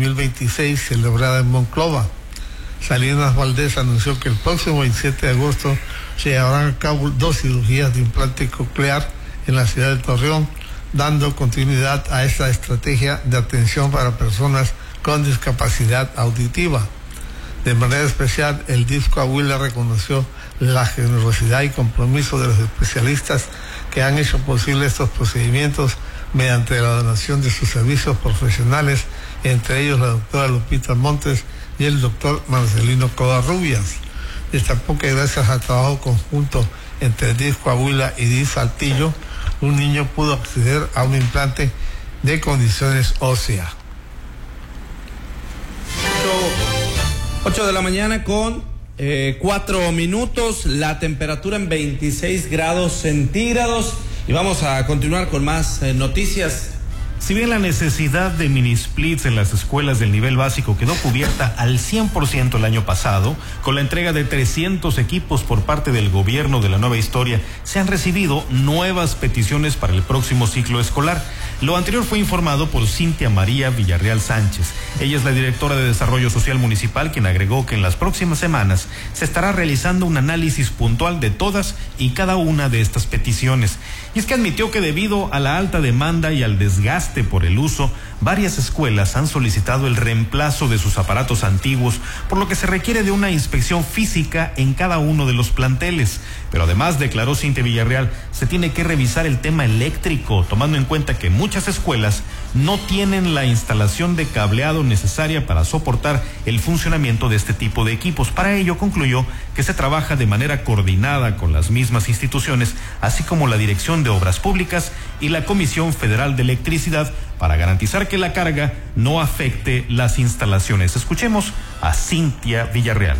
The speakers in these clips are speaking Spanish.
2026 celebrada en Monclova. Salinas Valdés anunció que el próximo 27 de agosto se llevarán a cabo 2 cirugías de implante coclear en la ciudad de Torreón, dando continuidad a esta estrategia de atención para personas con discapacidad auditiva. De manera especial, el DIF Coahuila reconoció la generosidad y compromiso de los especialistas que han hecho posible estos procedimientos mediante la donación de sus servicios profesionales, entre ellos la doctora Lupita Montes y el doctor Marcelino Covarrubias. Destacó que gracias al trabajo conjunto entre DIF Coahuila y DIF Saltillo, un niño pudo acceder a un implante de condiciones óseas. 8 de la mañana con 4 minutos, la temperatura en 26 grados centígrados y vamos a continuar con más noticias. Si bien la necesidad de mini splits en las escuelas del nivel básico quedó cubierta al 100% el año pasado, con la entrega de 300 equipos por parte del gobierno de la nueva historia, se han recibido nuevas peticiones para el próximo ciclo escolar. Lo anterior fue informado por Cintia María Villarreal Sánchez. Ella es la directora de Desarrollo Social Municipal, quien agregó que en las próximas semanas se estará realizando un análisis puntual de todas y cada una de estas peticiones. Y es que admitió que debido a la alta demanda y al desgaste por el uso, varias escuelas han solicitado el reemplazo de sus aparatos antiguos, por lo que se requiere de una inspección física en cada uno de los planteles. Pero además, declaró Cintia Villarreal, se tiene que revisar el tema eléctrico, tomando en cuenta que muchas escuelas no tienen la instalación de cableado necesaria para soportar el funcionamiento de este tipo de equipos. Para ello, concluyó que se trabaja de manera coordinada con las mismas instituciones, así como la Dirección de Obras Públicas y la Comisión Federal de Electricidad, para garantizar que la carga no afecte las instalaciones. Escuchemos a Cintia Villarreal.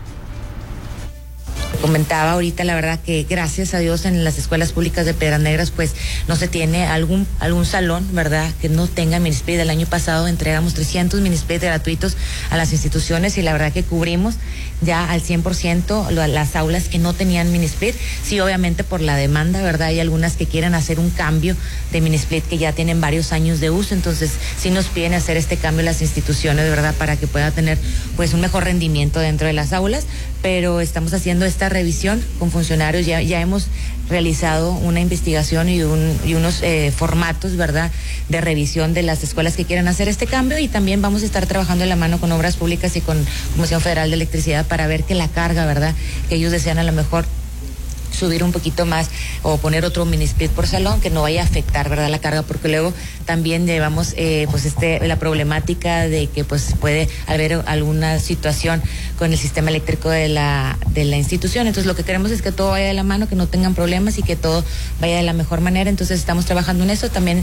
Comentaba ahorita, la verdad que gracias a Dios en las escuelas públicas de Piedras Negras pues no se tiene algún salón, ¿verdad?, que no tenga minisplit. El año pasado entregamos 300 minisplit gratuitos a las instituciones y la verdad que cubrimos ya al 100% las aulas que no tenían minisplit. Sí, obviamente por la demanda, ¿verdad? Hay algunas que quieren hacer un cambio de minisplit que ya tienen varios años de uso, entonces sí nos piden hacer este cambio las instituciones, ¿verdad?, para que pueda tener pues un mejor rendimiento dentro de las aulas, pero estamos haciendo esta revisión con funcionarios, ya hemos realizado una investigación y unos formatos, ¿verdad?, de revisión de las escuelas que quieran hacer este cambio, y también vamos a estar trabajando de la mano con Obras Públicas y con Comisión Federal de Electricidad para ver que la carga, ¿verdad?, que ellos desean a lo mejor subir un poquito más o poner otro minisplit por salón, que no vaya a afectar, ¿verdad?, la carga, porque luego también llevamos la problemática de que pues puede haber alguna situación con el sistema eléctrico de la institución. Entonces lo que queremos es que todo vaya de la mano, que no tengan problemas y que todo vaya de la mejor manera. Entonces estamos trabajando en eso también.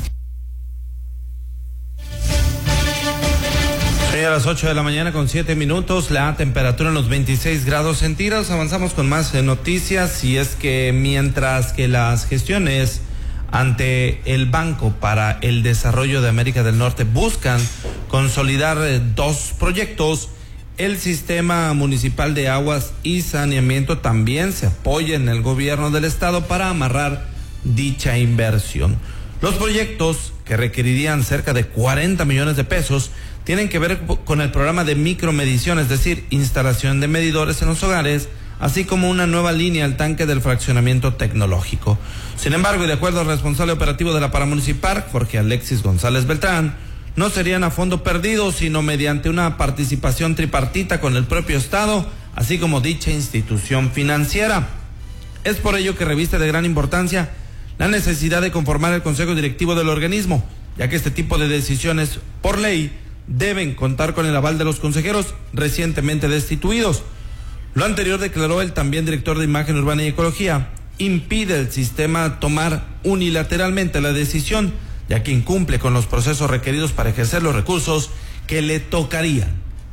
A las 8 de la mañana con 7 minutos, la temperatura en los 26 grados centígrados. Avanzamos con más noticias, y es que mientras que las gestiones ante el Banco para el Desarrollo de América del Norte buscan consolidar 2 proyectos, el Sistema Municipal de Aguas y Saneamiento también se apoya en el gobierno del estado para amarrar dicha inversión. Los proyectos, que requerirían cerca de 40 millones de pesos, tienen que ver con el programa de micromedición, es decir, instalación de medidores en los hogares, así como una nueva línea al tanque del fraccionamiento tecnológico. Sin embargo, y de acuerdo al responsable operativo de la Paramunicipal, Jorge Alexis González Beltrán, no serían a fondo perdido, sino mediante una participación tripartita con el propio Estado, así como dicha institución financiera. Es por ello que reviste de gran importancia la necesidad de conformar el consejo directivo del organismo, ya que este tipo de decisiones, por ley, deben contar con el aval de los consejeros recientemente destituidos. Lo anterior, declaró el también director de Imagen Urbana y Ecología, impide al sistema tomar unilateralmente la decisión, ya que incumple con los procesos requeridos para ejercer los recursos que le tocarían.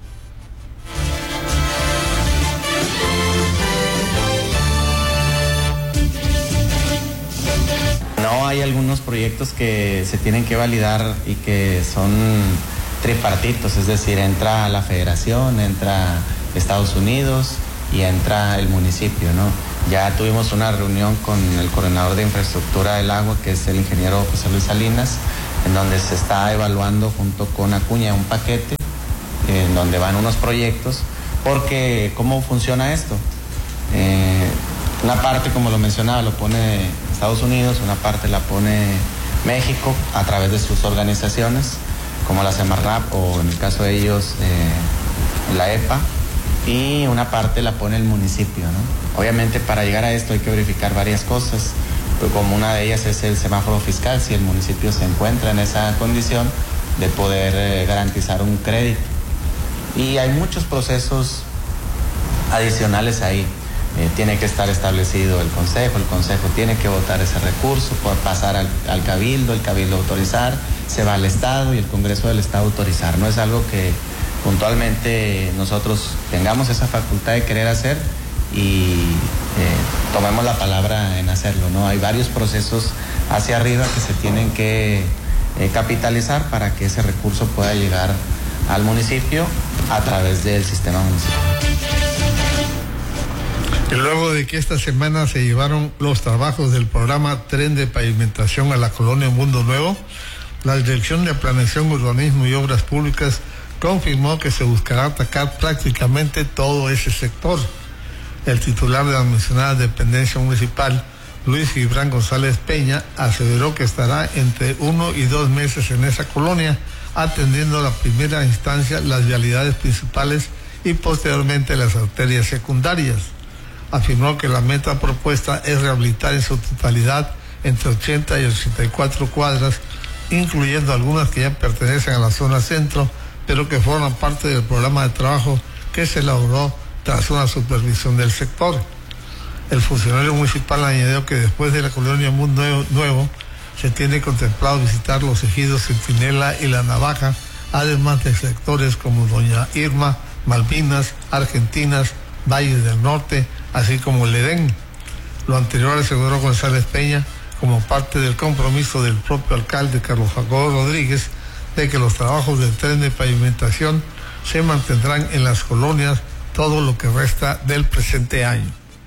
No, hay algunos proyectos que se tienen que validar y que son tripartitos, es decir, entra la federación, entra Estados Unidos y entra el municipio, ¿no? Ya tuvimos una reunión con el coordinador de infraestructura del agua, que es el ingeniero José Luis Salinas, en donde se está evaluando junto con Acuña un paquete en donde van unos proyectos, porque ¿cómo funciona esto? Una parte, como lo mencionaba, lo pone Estados Unidos, una parte la pone México a través de sus organizaciones, como la Semarnat o en el caso de ellos la EPA, y una parte la pone el municipio, ¿no? Obviamente para llegar a esto hay que verificar varias cosas, pero como una de ellas es el semáforo fiscal, si el municipio se encuentra en esa condición de poder garantizar un crédito. Y hay muchos procesos adicionales ahí. Tiene que estar establecido el consejo tiene que votar ese recurso, por pasar al cabildo, el cabildo autorizar, se va al Estado y el Congreso del Estado autorizar. No es algo que puntualmente nosotros tengamos esa facultad de querer hacer y tomemos la palabra en hacerlo, ¿no? Hay varios procesos hacia arriba que se tienen que capitalizar para que ese recurso pueda llegar al municipio a través del sistema municipal. Y luego de que esta semana se llevaron los trabajos del programa Tren de Pavimentación a la colonia Mundo Nuevo, la Dirección de Planeación, Urbanismo y Obras Públicas confirmó que se buscará atacar prácticamente todo ese sector. El titular de la mencionada dependencia municipal, Luis Gibran González Peña, aseveró que estará entre 1 y 2 meses en esa colonia, atendiendo a la primera instancia las vialidades principales y posteriormente las arterias secundarias. Afirmó que la meta propuesta es rehabilitar en su totalidad entre 80 y 84 cuadras, incluyendo algunas que ya pertenecen a la zona centro, pero que forman parte del programa de trabajo que se elaboró tras una supervisión del sector. El funcionario municipal añadió que después de la colonia Mundo Nuevo se tiene contemplado visitar los ejidos Centinela y La Navaja, además de sectores como Doña Irma, Malvinas, Argentinas, Valles del Norte, así como el Edén. Lo anterior aseguró González Peña como parte del compromiso del propio alcalde Carlos Jacobo Rodríguez de que los trabajos del tren de pavimentación se mantendrán en las colonias todo lo que resta del presente año.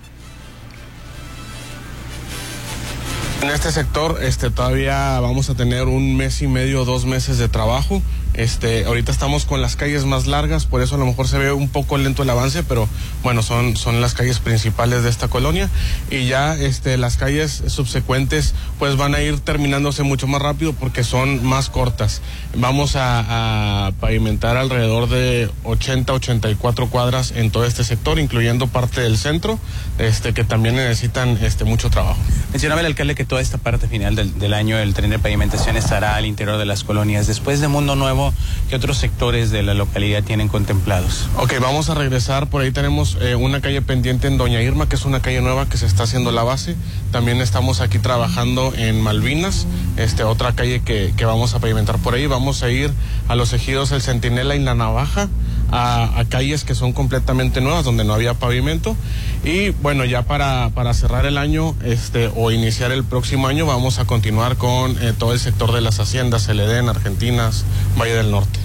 En este sector todavía vamos a tener 1 mes y medio, 2 meses de trabajo. Ahorita estamos con las calles más largas, por eso a lo mejor se ve un poco lento el avance, pero bueno, son las calles principales de esta colonia, y ya las calles subsecuentes pues van a ir terminándose mucho más rápido porque son más cortas. Vamos a pavimentar alrededor de 84 cuadras en todo este sector, incluyendo parte del centro, que también necesitan mucho trabajo. Mencionaba el alcalde que toda esta parte final del año el tren de pavimentación estará al interior de las colonias. Después de Mundo Nuevo, ¿qué otros sectores de la localidad tienen contemplados? Ok, vamos a regresar. Por ahí tenemos una calle pendiente en Doña Irma, que es una calle nueva que se está haciendo la base. También estamos aquí trabajando en Malvinas, otra calle que vamos a pavimentar por ahí. Vamos a ir a los ejidos El Centinela y La Navaja, a calles que son completamente nuevas, donde no había pavimento. Y bueno, ya para cerrar el año o iniciar el próximo año, vamos a continuar con todo el sector de las haciendas, el Edén, Argentinas, Valle del Norte.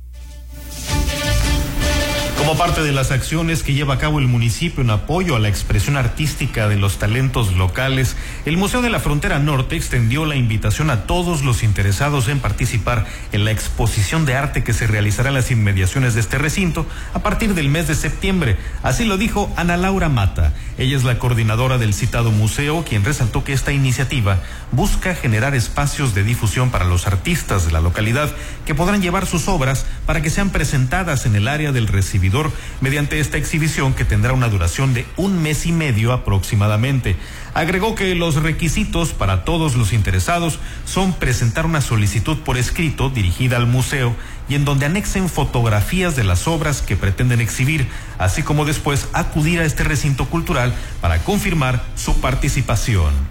Como parte de las acciones que lleva a cabo el municipio en apoyo a la expresión artística de los talentos locales, el Museo de la Frontera Norte extendió la invitación a todos los interesados en participar en la exposición de arte que se realizará en las inmediaciones de este recinto a partir del mes de septiembre. Así lo dijo Ana Laura Mata. Ella es la coordinadora del citado museo, quien resaltó que esta iniciativa busca generar espacios de difusión para los artistas de la localidad que podrán llevar sus obras para que sean presentadas en el área del recibidor mediante esta exhibición que tendrá una duración de 1 mes y medio aproximadamente. Agregó que los requisitos para todos los interesados son presentar una solicitud por escrito dirigida al museo y en donde anexen fotografías de las obras que pretenden exhibir, así como después acudir a este recinto cultural para confirmar su participación.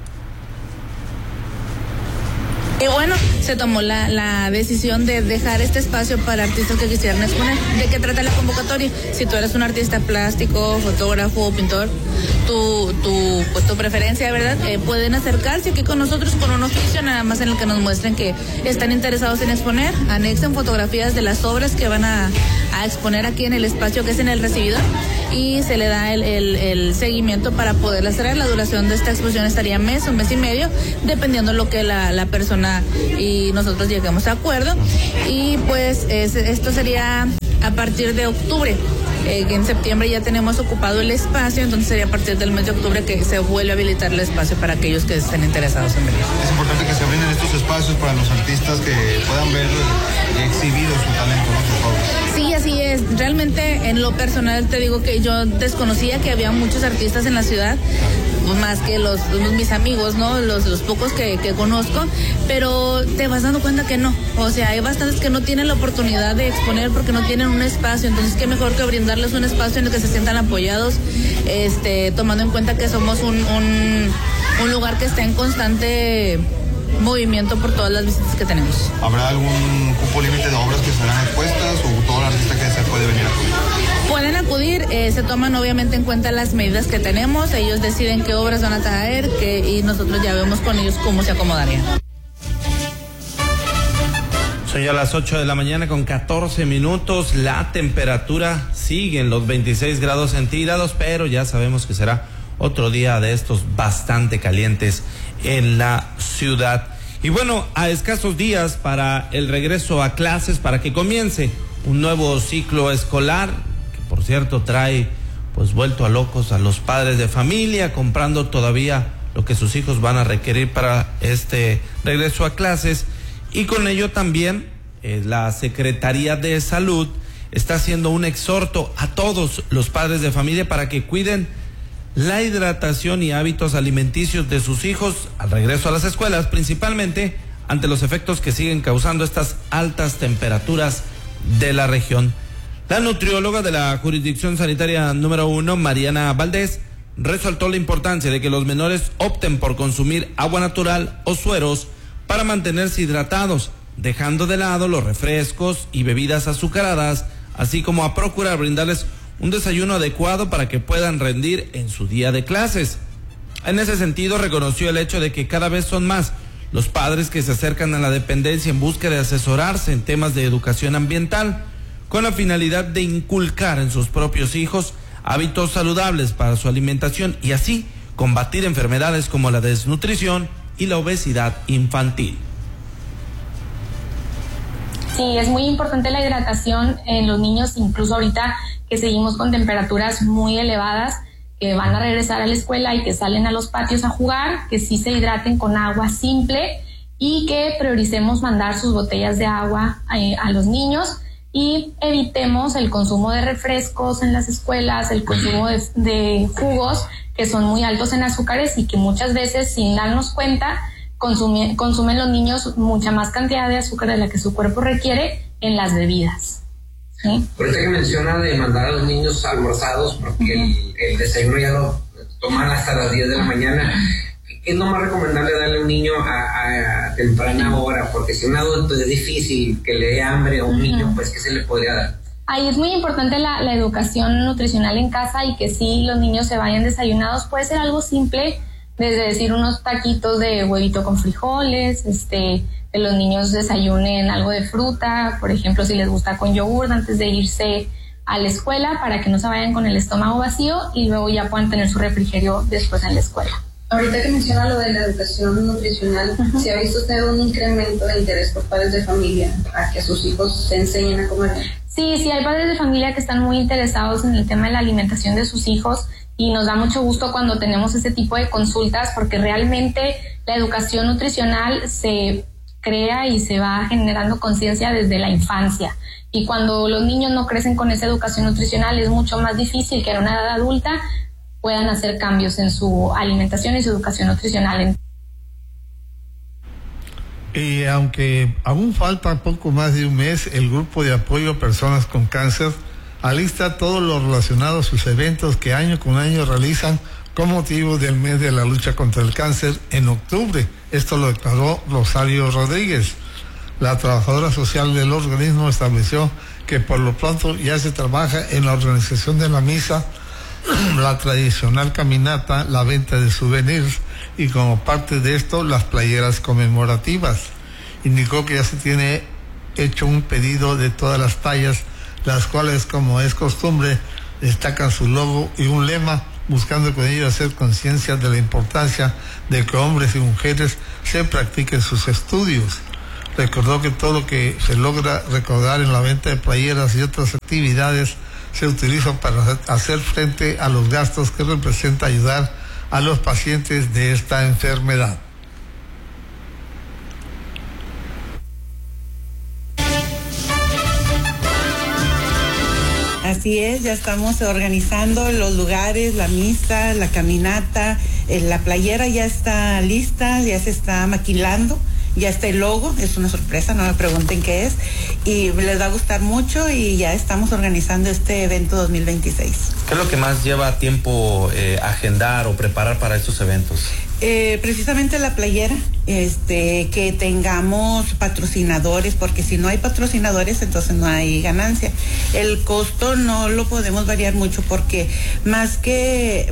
Y bueno, se tomó la decisión de dejar este espacio para artistas que quisieran exponer. ¿De qué trata la convocatoria? Si tú eres un artista plástico, fotógrafo, pintor, tu preferencia, ¿verdad? Pueden acercarse aquí con nosotros con un oficio, nada más en el que nos muestren que están interesados en exponer, anexen fotografías de las obras que van a exponer aquí en el espacio que es en el recibidor, y se le da el seguimiento para poderlas traer. La duración de esta exposición estaría 1 mes, 1 mes y medio, dependiendo lo que la persona y nosotros lleguemos a acuerdo. Y pues esto sería a partir de octubre. En septiembre ya tenemos ocupado el espacio, entonces sería a partir del mes de octubre que se vuelve a habilitar el espacio para aquellos que estén interesados en venir. Es importante que se brinden estos espacios para los artistas que puedan ver exhibido su talento, ¿no? Por favor. Sí, así es. Realmente en lo personal te digo que yo desconocía que había muchos artistas en la ciudad, más que mis amigos, ¿no? Los pocos que conozco, pero te vas dando cuenta que no. O sea, hay bastantes que no tienen la oportunidad de exponer porque no tienen un espacio, entonces qué mejor que brindarles un espacio en el que se sientan apoyados, tomando en cuenta que somos un lugar que está en constante movimiento por todas las visitas que tenemos. ¿Habrá algún cupo límite de obras que serán expuestas o todo el artista que se puede venir a acudir? Pueden acudir, se toman obviamente en cuenta las medidas que tenemos, ellos deciden qué obras van a traer y nosotros ya vemos con ellos cómo se acomodarían. Son ya las 8 de la mañana con 14 minutos, la temperatura sigue en los 26 grados centígrados, pero ya sabemos que será otro día de estos bastante calientes en la ciudad. Y bueno, a escasos días para el regreso a clases, para que comience un nuevo ciclo escolar, que por cierto trae pues vuelto a locos a los padres de familia, comprando todavía lo que sus hijos van a requerir para este regreso a clases, y con ello también la Secretaría de Salud está haciendo un exhorto a todos los padres de familia para que cuiden la hidratación y hábitos alimenticios de sus hijos al regreso a las escuelas, principalmente ante los efectos que siguen causando estas altas temperaturas de la región. La nutrióloga de la Jurisdicción Sanitaria número 1, Mariana Valdés, resaltó la importancia de que los menores opten por consumir agua natural o sueros para mantenerse hidratados, dejando de lado los refrescos y bebidas azucaradas, así como a procurar brindarles un desayuno adecuado para que puedan rendir en su día de clases. En ese sentido, reconoció el hecho de que cada vez son más los padres que se acercan a la dependencia en busca de asesorarse en temas de educación ambiental, con la finalidad de inculcar en sus propios hijos hábitos saludables para su alimentación y así combatir enfermedades como la desnutrición y la obesidad infantil. Sí, es muy importante la hidratación en los niños, incluso ahorita que seguimos con temperaturas muy elevadas, que van a regresar a la escuela y que salen a los patios a jugar, que sí se hidraten con agua simple y que prioricemos mandar sus botellas de agua a los niños y evitemos el consumo de refrescos en las escuelas, el consumo de jugos que son muy altos en azúcares y que muchas veces sin darnos cuenta consumen los niños mucha más cantidad de azúcar de la que su cuerpo requiere en las bebidas. ¿Sí? Ahorita que menciona de mandar a los niños almorzados porque el desayuno ya lo toman hasta las 10 de la mañana, ¿qué es lo más recomendable darle a un niño a temprana hora? Porque si un adulto es difícil que le dé hambre a un niño, pues ¿qué se le podría dar? Ahí es muy importante la educación nutricional en casa y que sí los niños se vayan desayunados. Puede ser algo simple, desde decir unos taquitos de huevito con frijoles, que los niños desayunen algo de fruta, por ejemplo, si les gusta con yogur antes de irse a la escuela para que no se vayan con el estómago vacío y luego ya puedan tener su refrigerio después en la escuela. Ahorita que menciona lo de la educación nutricional, ¿se ha visto usted un incremento de interés por padres de familia a que sus hijos se enseñen a comer? Sí, hay padres de familia que están muy interesados en el tema de la alimentación de sus hijos y nos da mucho gusto cuando tenemos ese tipo de consultas porque realmente la educación nutricional se crea y se va generando conciencia desde la infancia y cuando los niños no crecen con esa educación nutricional es mucho más difícil que a una edad adulta puedan hacer cambios en su alimentación y su educación nutricional. Y aunque aún falta poco más de un mes, el grupo de apoyo a personas con cáncer alista todo lo relacionado a sus eventos que año con año realizan con motivo del mes de la lucha contra el cáncer en octubre. Esto lo declaró Rosario Rodríguez. La trabajadora social del organismo estableció que por lo pronto ya se trabaja en la organización de la misa, la tradicional caminata, la venta de souvenirs y como parte de esto las playeras conmemorativas. Indicó que ya se tiene hecho un pedido de todas las tallas, las cuales, como es costumbre, destacan su logo y un lema, buscando con ello hacer conciencia de la importancia de que hombres y mujeres se practiquen sus estudios. Recordó que todo lo que se logra recaudar en la venta de playeras y otras actividades se utiliza para hacer frente a los gastos que representa ayudar a los pacientes de esta enfermedad. Así es, ya estamos organizando los lugares, la misa, la caminata, la playera ya está lista, ya se está maquilando, ya está el logo, es una sorpresa, no me pregunten qué es, y les va a gustar mucho y ya estamos organizando este evento 2026. ¿Qué es lo que más lleva tiempo agendar o preparar para estos eventos? Precisamente la playera, que tengamos patrocinadores, porque si no hay patrocinadores entonces no hay ganancia. El costo no lo podemos variar mucho porque más que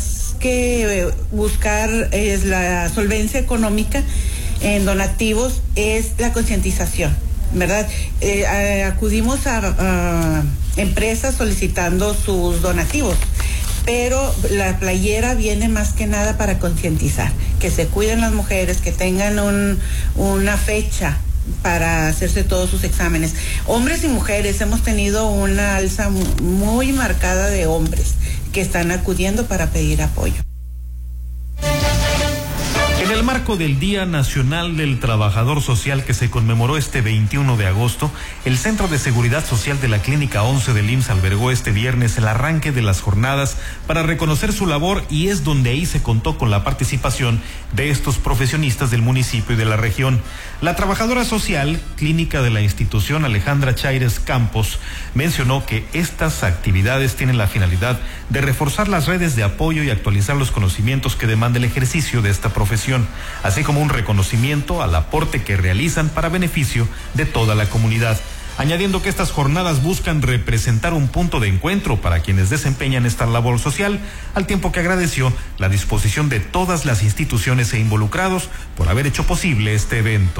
buscar es la solvencia económica en donativos, es la concientización, ¿verdad? Acudimos a empresas solicitando sus donativos, pero la playera viene más que nada para concientizar, que se cuiden las mujeres, que tengan una fecha para hacerse todos sus exámenes. Hombres y mujeres, hemos tenido una alza muy marcada de hombres que están acudiendo para pedir apoyo. En el marco del Día Nacional del Trabajador Social que se conmemoró este 21 de agosto, el Centro de Seguridad Social de la Clínica 11 del IMSS albergó este viernes el arranque de las jornadas para reconocer su labor, y es donde ahí se contó con la participación de estos profesionistas del municipio y de la región. La trabajadora social clínica de la institución, Alejandra Chaires Campos, mencionó que estas actividades tienen la finalidad de reforzar las redes de apoyo y actualizar los conocimientos que demanda el ejercicio de esta profesión, así como un reconocimiento al aporte que realizan para beneficio de toda la comunidad, añadiendo que estas jornadas buscan representar un punto de encuentro para quienes desempeñan esta labor social, al tiempo que agradeció la disposición de todas las instituciones e involucrados por haber hecho posible este evento.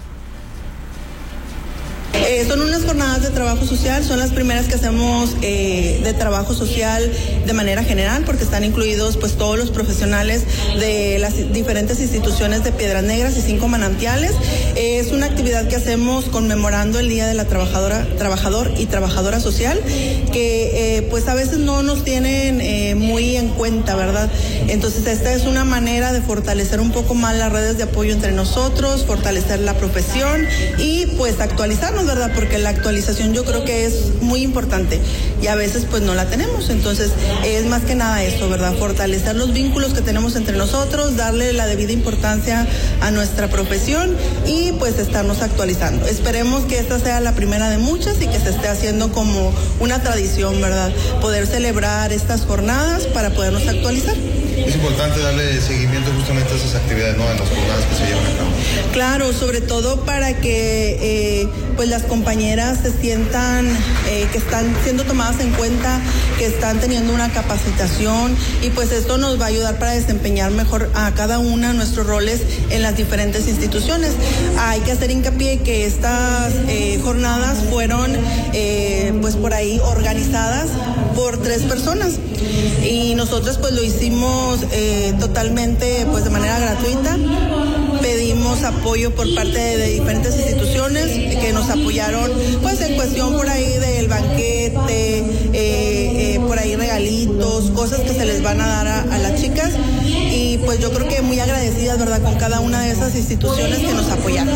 Son unas jornadas de trabajo social, son las primeras que hacemos de trabajo social de manera general, porque están incluidos pues todos los profesionales de las diferentes instituciones de Piedras Negras y 5 manantiales. Es una actividad que hacemos conmemorando el Día de la Trabajador y Trabajadora Social, que pues a veces no nos tienen muy en cuenta, ¿verdad? Entonces esta es una manera de fortalecer un poco más las redes de apoyo entre nosotros, fortalecer la profesión y pues actualizarnos, ¿verdad? Porque la actualización yo creo que es muy importante y a veces pues no la tenemos. Entonces es más que nada eso, ¿verdad? Fortalecer los vínculos que tenemos entre nosotros, darle la debida importancia a nuestra profesión y pues estarnos actualizando. Esperemos que esta sea la primera de muchas y que se esté haciendo como una tradición, ¿verdad? Poder celebrar estas jornadas para podernos actualizar. Es importante darle seguimiento justamente a esas actividades, ¿no? En las jornadas que se llevan a cabo. Claro, sobre todo para que pues las compañeras se sientan que están siendo tomadas en cuenta, que están teniendo una capacitación y pues esto nos va a ayudar para desempeñar mejor a cada una de nuestros roles en las diferentes instituciones. Hay que hacer hincapié que estas jornadas fueron pues por ahí organizadas por 3 personas y nosotros pues lo hicimos totalmente pues de manera gratuita. Pedimos apoyo por parte de diferentes instituciones que nos apoyaron pues en cuestión por ahí del banquete, por ahí regalitos, cosas que se les van a dar a las chicas y pues yo creo que muy agradecidas, ¿verdad?, con cada una de esas instituciones que nos apoyaron.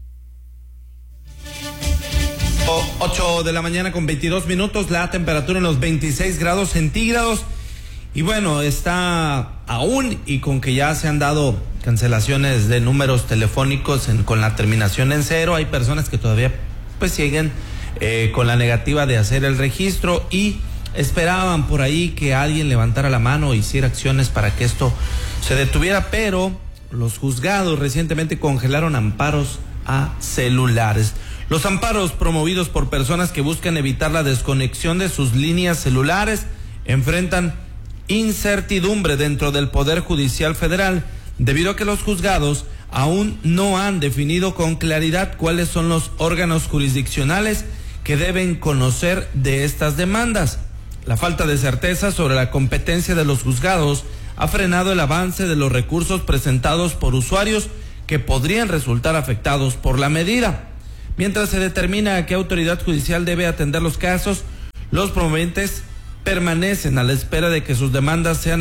8 de la mañana con 22 minutos, la temperatura en los 26 grados centígrados. Y bueno, está aún y con que ya se han dado cancelaciones de números telefónicos con la terminación en 0, hay personas que todavía pues siguen con la negativa de hacer el registro y esperaban por ahí que alguien levantara la mano e hiciera acciones para que esto se detuviera, pero los juzgados recientemente congelaron amparos a celulares. Los amparos promovidos por personas que buscan evitar la desconexión de sus líneas celulares enfrentan incertidumbre dentro del Poder Judicial Federal, debido a que los juzgados aún no han definido con claridad cuáles son los órganos jurisdiccionales que deben conocer de estas demandas. La falta de certeza sobre la competencia de los juzgados ha frenado el avance de los recursos presentados por usuarios que podrían resultar afectados por la medida. Mientras se determina a qué autoridad judicial debe atender los casos, los promoventes permanecen a la espera de que sus demandas sean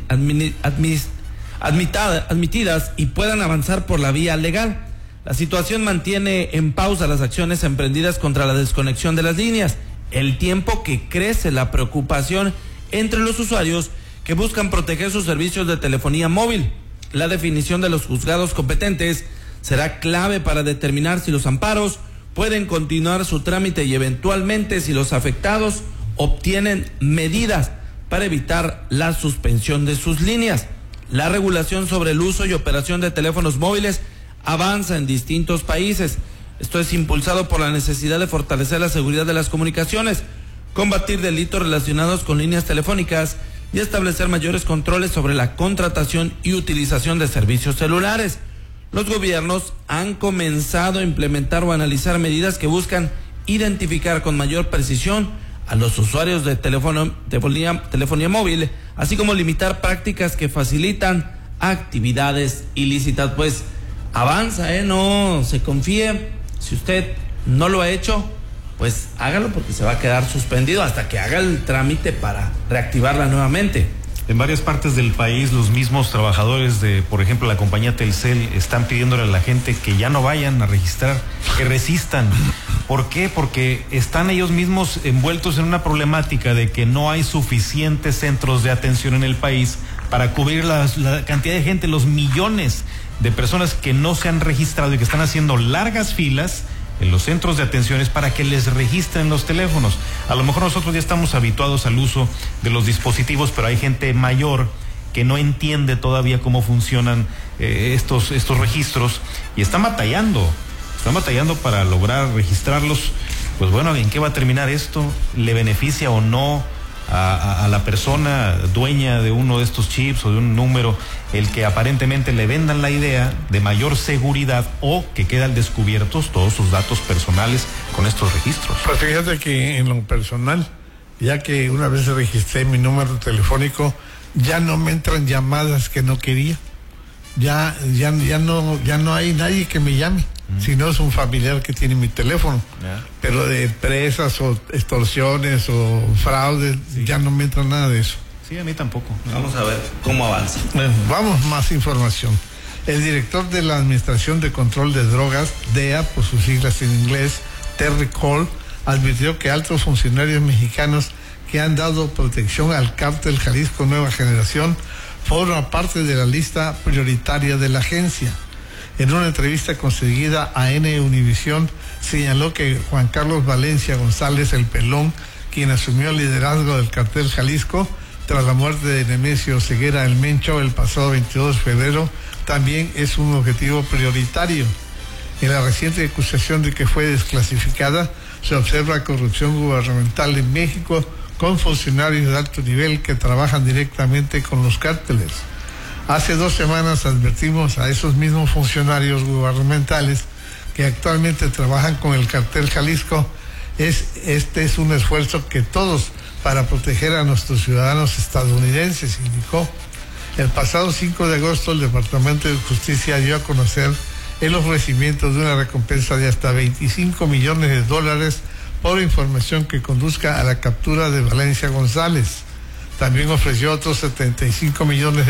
admitidas y puedan avanzar por la vía legal. La situación mantiene en pausa las acciones emprendidas contra la desconexión de las líneas, el tiempo que crece la preocupación entre los usuarios que buscan proteger sus servicios de telefonía móvil. La definición de los juzgados competentes será clave para determinar si los amparos pueden continuar su trámite y eventualmente si los afectados obtienen medidas para evitar la suspensión de sus líneas. La regulación sobre el uso y operación de teléfonos móviles avanza en distintos países. Esto es impulsado por la necesidad de fortalecer la seguridad de las comunicaciones, combatir delitos relacionados con líneas telefónicas y establecer mayores controles sobre la contratación y utilización de servicios celulares. Los gobiernos han comenzado a implementar o analizar medidas que buscan identificar con mayor precisión a los usuarios de telefonía móvil, así como limitar prácticas que facilitan actividades ilícitas. Pues avanza, no se confíe. Si usted no lo ha hecho, pues hágalo, porque se va a quedar suspendido hasta que haga el trámite para reactivarla nuevamente. En varias partes del país, los mismos trabajadores de, por ejemplo, la compañía Telcel están pidiéndole a la gente que ya no vayan a registrar, que resistan. ¿Por qué? Porque están ellos mismos envueltos en una problemática de que no hay suficientes centros de atención en el país para cubrir la cantidad de gente, los millones de personas que no se han registrado y que están haciendo largas filas en los centros de atenciones para que les registren los teléfonos. A lo mejor nosotros ya estamos habituados al uso de los dispositivos, pero hay gente mayor que no entiende todavía cómo funcionan estos registros y están batallando para lograr registrarlos. Pues bueno, ¿en qué va a terminar esto? ¿Le beneficia o no a la persona dueña de uno de estos chips o de un número el que aparentemente le vendan la idea de mayor seguridad o que quedan descubiertos todos sus datos personales con estos registros? Pues fíjate que en lo personal, ya que una vez registré mi número telefónico, ya no me entran llamadas que no quería. Ya no hay nadie que me llame, si no es un familiar que tiene mi teléfono. Pero de empresas o extorsiones o fraudes, ya no me entra nada de eso. Sí, a mí tampoco. Vamos a ver cómo avanza. Vamos, más información. El director de la Administración de Control de Drogas, DEA, por sus siglas en inglés, Terry Cole, advirtió que altos funcionarios mexicanos que han dado protección al cártel Jalisco Nueva Generación forman parte de la lista prioritaria de la agencia. En una entrevista concedida a N Univisión, señaló que Juan Carlos Valencia González, el Pelón, quien asumió el liderazgo del cartel Jalisco tras la muerte de Nemesio Ceguera el Mencho el pasado 22 de febrero, también es un objetivo prioritario. En la reciente acusación de que fue desclasificada, se observa corrupción gubernamental en México con funcionarios de alto nivel que trabajan directamente con los cárteles. Hace 2 semanas advertimos a esos mismos funcionarios gubernamentales que actualmente trabajan con el cartel Jalisco. Este es un esfuerzo que todos para proteger a nuestros ciudadanos estadounidenses, indicó. El pasado 5 de agosto el Departamento de Justicia dio a conocer el ofrecimiento de una recompensa de hasta $25 millones por información que conduzca a la captura de Valencia González. También ofreció otros $75 millones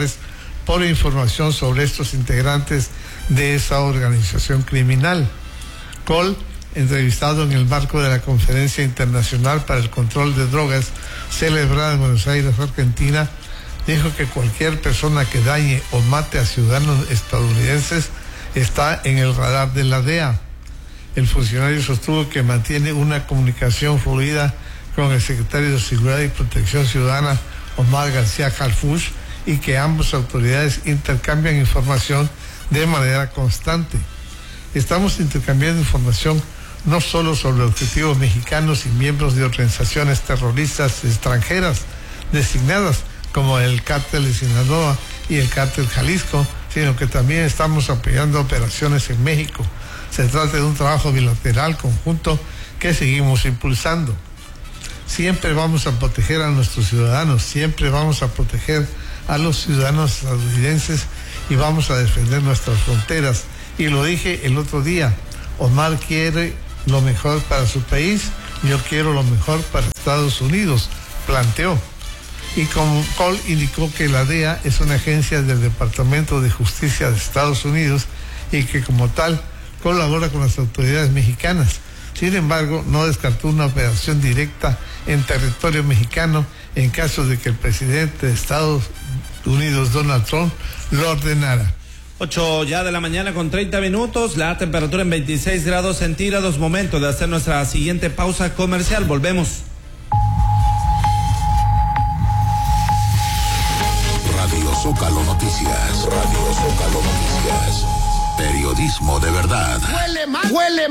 por información sobre estos integrantes de esa organización criminal. Cole, entrevistado en el marco de la Conferencia Internacional para el Control de Drogas celebrada en Buenos Aires, Argentina, dijo que cualquier persona que dañe o mate a ciudadanos estadounidenses está en el radar de la DEA. El funcionario sostuvo que mantiene una comunicación fluida con el secretario de Seguridad y Protección Ciudadana, Omar García Harfuch, y que ambas autoridades intercambian información de manera constante. Estamos intercambiando información no solo sobre objetivos mexicanos y miembros de organizaciones terroristas extranjeras designadas como el cártel de Sinaloa y el cártel Jalisco, sino que también estamos apoyando operaciones en México. Se trata de un trabajo bilateral conjunto que seguimos impulsando. Siempre vamos a proteger a nuestros ciudadanos, siempre vamos a proteger a los ciudadanos estadounidenses y vamos a defender nuestras fronteras. Y lo dije el otro día, Omar quiere lo mejor para su país, yo quiero lo mejor para Estados Unidos, planteó. Y como Cole indicó que la DEA es una agencia del Departamento de Justicia de Estados Unidos y que como tal colabora con las autoridades mexicanas. Sin embargo, no descartó una operación directa en territorio mexicano en caso de que el presidente de Estados Unidos, Donald Trump, lo ordenara. 8 ya de la mañana con 30 minutos, la temperatura en 26 grados centígrados, momento de hacer nuestra siguiente pausa comercial, volvemos. Radio Zócalo Noticias, Radio Zócalo Noticias, periodismo de verdad. Huele